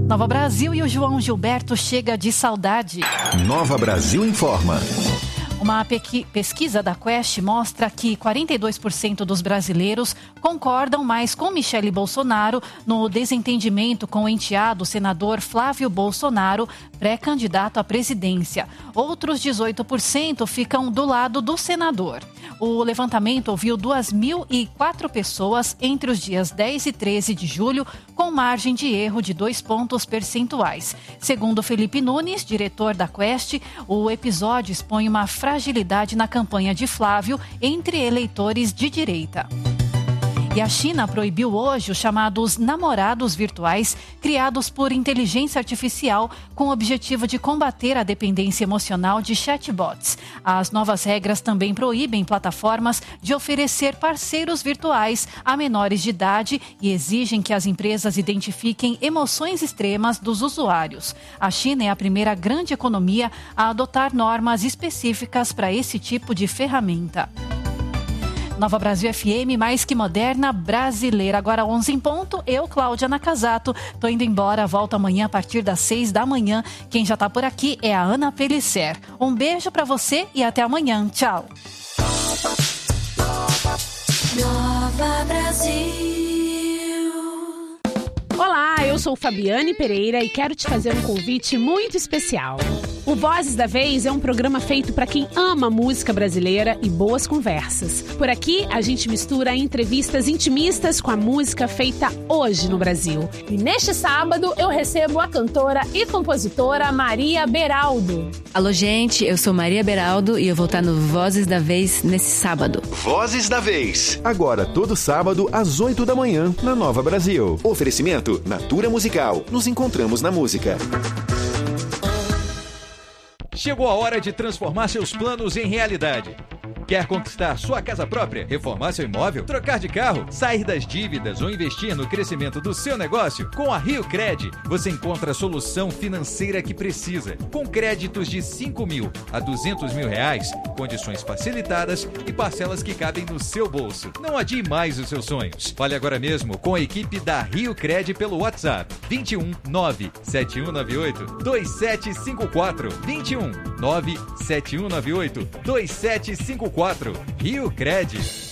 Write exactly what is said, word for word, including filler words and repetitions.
Nova Brasil e o João Gilberto chega de saudade. Nova Brasil informa. Uma pesquisa da Quest mostra que quarenta e dois por cento dos brasileiros concordam mais com Michele Bolsonaro no desentendimento com o enteado senador Flávio Bolsonaro, pré-candidato à presidência. Outros dezoito por cento ficam do lado do senador. O levantamento ouviu duas mil e quatro pessoas entre os dias dez e treze de julho, com margem de erro de dois pontos percentuais. Segundo Felipe Nunes, diretor da Quest, o episódio expõe uma fragilidade na campanha de Flávio entre eleitores de direita. E a China proibiu hoje os chamados namorados virtuais criados por inteligência artificial com o objetivo de combater a dependência emocional de chatbots. As novas regras também proíbem plataformas de oferecer parceiros virtuais a menores de idade e exigem que as empresas identifiquem emoções extremas dos usuários. A China é a primeira grande economia a adotar normas específicas para esse tipo de ferramenta. Nova Brasil F M, mais que moderna, brasileira. Agora onze em ponto, eu, Cláudia Nakazato, tô indo embora, volto amanhã a partir das seis da manhã. Quem já tá por aqui é a Ana Pellicer. Um beijo pra você e até amanhã. Tchau. Nova Brasil. Olá, eu sou Fabiane Pereira e quero te fazer um convite muito especial. O Vozes da Vez é um programa feito para quem ama música brasileira e boas conversas. Por aqui, a gente mistura entrevistas intimistas com a música feita hoje no Brasil. E neste sábado, eu recebo a cantora e compositora Maria Beraldo. Alô, gente, eu sou Maria Beraldo e eu vou estar no Vozes da Vez nesse sábado. Vozes da Vez. Agora, todo sábado, às oito da manhã, na Nova Brasil. Oferecimento Natura Musical. Nos encontramos na música. Chegou a hora de transformar seus planos em realidade. Quer conquistar sua casa própria, reformar seu imóvel, trocar de carro, sair das dívidas ou investir no crescimento do seu negócio? Com a Rio Cred, você encontra a solução financeira que precisa. Com créditos de cinco mil a duzentos mil reais, condições facilitadas e parcelas que cabem no seu bolso. Não adie mais os seus sonhos. Fale agora mesmo com a equipe da Rio Cred pelo WhatsApp vinte e um nove sete um nove oito dois sete cinco quatro vinte e um nove sete um nove oito dois sete cinco quatro. Rio Cred.